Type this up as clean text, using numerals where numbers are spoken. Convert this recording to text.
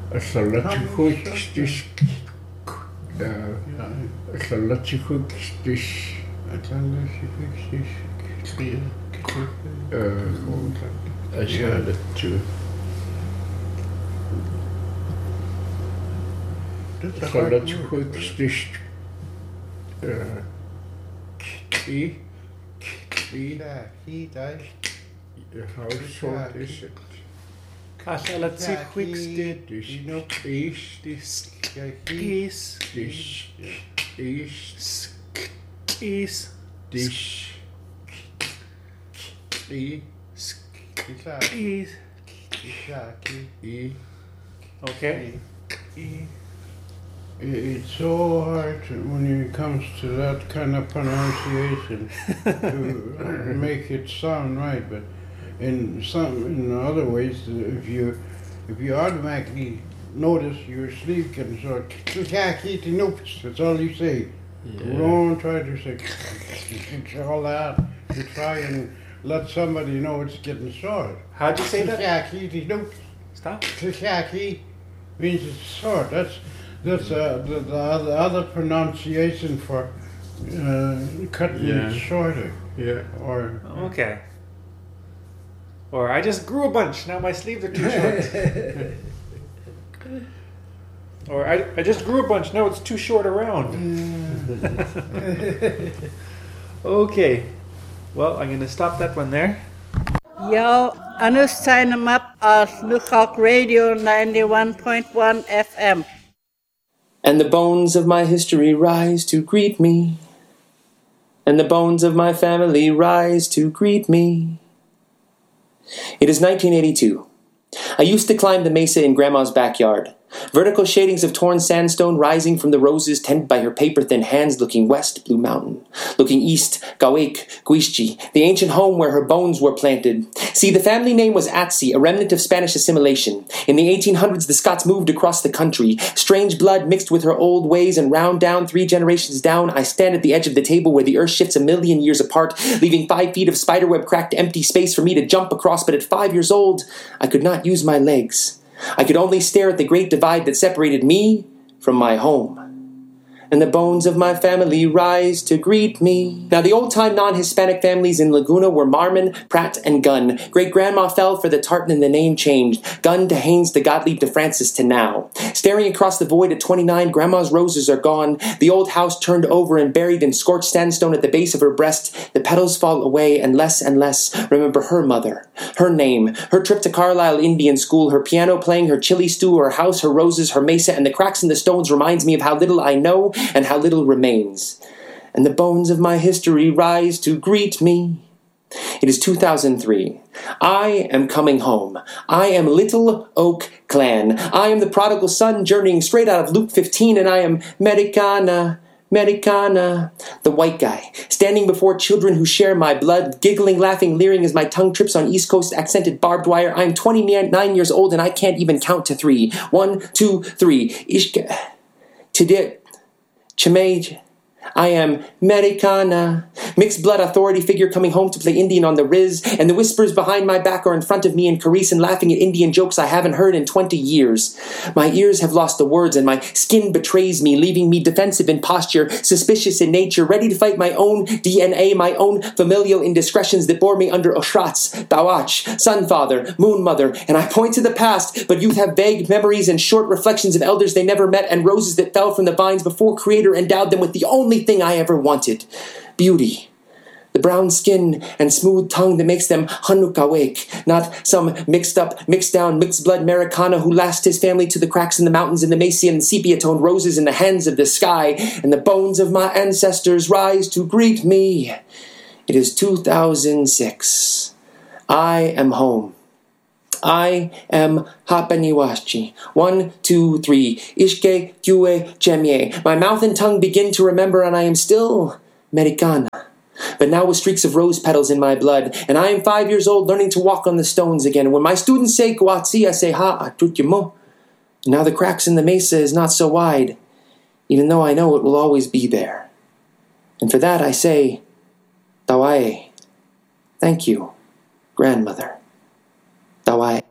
Household is it? Okay. It's so hard when it comes to that kind of pronunciation to make it sound right, but in other ways, if you automatically notice your sleeve can sort that's all you say. Yeah. Don't try to say all that to try and let somebody know it's getting short. How'd you say that? Stop. Means it's short. That's the other pronunciation for cutting it shorter. Yeah. Or okay. Or I just grew a bunch. Now my sleeves are too short. Or I just grew a bunch. Now it's too short around. Okay. Well, I'm going to stop that one there. Yo, Anus sign them up as Lookout Radio 91.1 FM. And the bones of my history rise to greet me. And the bones of my family rise to greet me. It is 1982. I used to climb the mesa in Grandma's backyard. Vertical shadings of torn sandstone rising from the roses tended by her paper-thin hands, looking west, Blue Mountain. Looking east, Gawake, Guishchi, the ancient home where her bones were planted. See, the family name was Atsi, a remnant of Spanish assimilation. In the 1800s, the Scots moved across the country. Strange blood mixed with her old ways, and round down, 3 generations down, I stand at the edge of the table where the earth shifts a million years apart, leaving 5 feet of spiderweb cracked empty space for me to jump across, but at 5 years old, I could not use my legs. I could only stare at the great divide that separated me from my home. And the bones of my family rise to greet me. Now, the old-time non-Hispanic families in Laguna were Marmon, Pratt, and Gunn. Great-grandma fell for the tartan and the name changed. Gunn to Haynes to Gottlieb to Francis to now. Staring across the void at 29, Grandma's roses are gone. The old house turned over and buried in scorched sandstone at the base of her breast. The petals fall away, and less remember her mother, her name, her trip to Carlisle Indian School, her piano playing, her chili stew, her house, her roses, her mesa, and the cracks in the stones reminds me of how little I know and how little remains. And the bones of my history rise to greet me. It is 2003. I am coming home. I am Little Oak Clan. I am the prodigal son journeying straight out of Luke 15, and I am Americana, the white guy, standing before children who share my blood, giggling, laughing, leering as my tongue trips on East Coast accented barbed wire. I am 29 years old, and I can't even count to 3. 1, 2, 3. Ishka. Tidit. Chimage. I am Americana. Mixed blood authority figure coming home to play Indian on the Riz, and the whispers behind my back are in front of me in Carice and laughing at Indian jokes I haven't heard in 20 years. My ears have lost the words and my skin betrays me, leaving me defensive in posture, suspicious in nature, ready to fight my own DNA, my own familial indiscretions that bore me under Oshrats, Bawach, Sunfather, Moon Mother, and I point to the past, but youth have vague memories and short reflections of elders they never met and roses that fell from the vines before Creator endowed them with the only thing I ever wanted. Beauty. The brown skin and smooth tongue that makes them Hanukawake, not some mixed up, mixed down, mixed blood Americana who lashed his family to the cracks in the mountains in the Macy and sepia-toned roses in the hands of the sky, and the bones of my ancestors rise to greet me. It is 2006. I am home. I am Hapaniwashi. 1, 2, 3. Ishke, Kue, Chemye. My mouth and tongue begin to remember, and I am still Americana. But now with streaks of rose petals in my blood, and I am 5 years old learning to walk on the stones again. And when my students say Kuatsi, I say Ha Atutyamo. Now the cracks in the mesa is not so wide, even though I know it will always be there. And for that I say, Tawae. Thank you, grandmother. Tawae.